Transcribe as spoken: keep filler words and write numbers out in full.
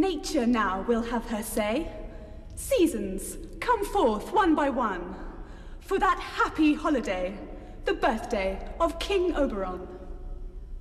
Nature now will have her say. Seasons, come forth one by one, for that happy holiday, the birthday of King Oberon.